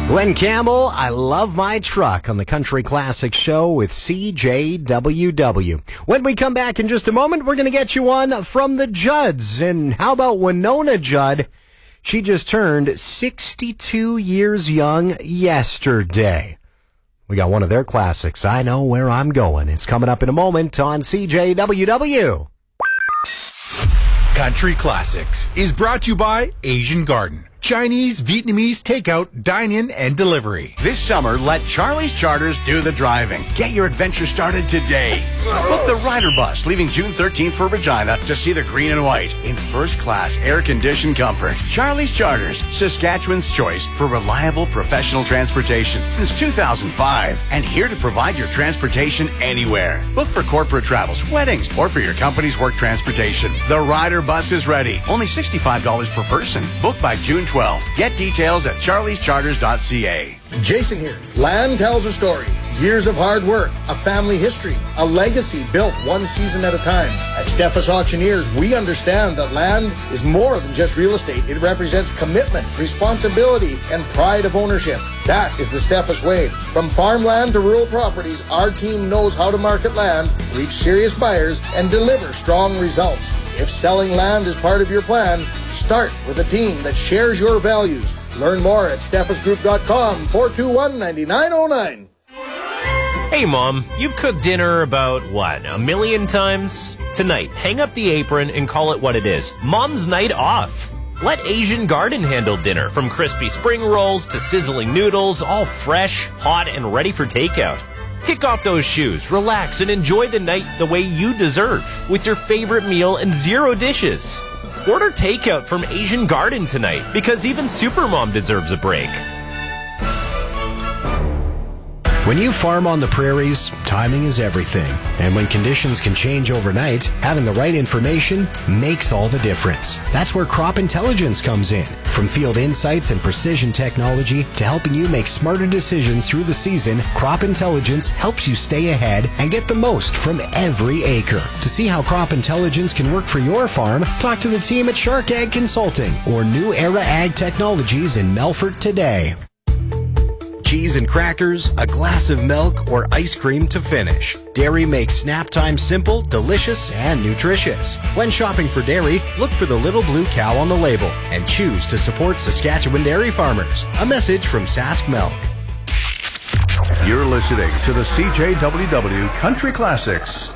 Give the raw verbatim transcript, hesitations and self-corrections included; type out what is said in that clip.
Glenn Campbell, I Love My Truck on the Country Classic Show with C J W W. When we come back in just a moment, we're going to get you one from the Judds. And how about Winona Judd? She just turned sixty-two years young yesterday. We got one of their classics, I Know Where I'm Going. It's coming up in a moment on C J W W. Country Classics is brought to you by Asian Garden. Chinese, Vietnamese, takeout, dine-in, and delivery. This summer, let Charlie's Charters do the driving. Get your adventure started today. Book the Rider Bus leaving June thirteenth for Regina to see the green and white in first-class air-conditioned comfort. Charlie's Charters, Saskatchewan's choice for reliable professional transportation since two thousand five, and here to provide your transportation anywhere. Book for corporate travels, weddings, or for your company's work transportation. The Rider Bus is ready. Only sixty-five dollars per person. Book by June twelfth. Get details at charlies charters dot c a. Jason here. Land tells a story. Years of hard work, a family history, a legacy built one season at a time. At Steffes Auctioneers, we understand that land is more than just real estate. It represents commitment, responsibility, and pride of ownership. That is the Steffes way. From farmland to rural properties, our team knows how to market land, reach serious buyers, and deliver strong results. If selling land is part of your plan, start with a team that shares your values. Learn more at steffes group dot com, four two one, nine nine zero nine. Hey, Mom, you've cooked dinner about, what, a million times? Tonight, hang up the apron and call it what it is. Mom's night off. Let Asian Garden handle dinner, from crispy spring rolls to sizzling noodles, all fresh, hot, and ready for takeout. Kick off those shoes, relax, and enjoy the night the way you deserve, with your favorite meal and zero dishes. Order takeout from Asian Garden tonight, because even Supermom deserves a break. When you farm on the prairies, timing is everything. And when conditions can change overnight, having the right information makes all the difference. That's where Crop Intelligence comes in. From field insights and precision technology to helping you make smarter decisions through the season, Crop Intelligence helps you stay ahead and get the most from every acre. To see how Crop Intelligence can work for your farm, talk to the team at Shark Ag Consulting or New Era Ag Technologies in Melfort today. Cheese and crackers, a glass of milk, or ice cream to finish. Dairy makes snap time simple, delicious, and nutritious. When shopping for dairy, look for the little blue cow on the label and choose to support Saskatchewan dairy farmers. A message from Sask Milk. You're listening to the C J W W Country Classics.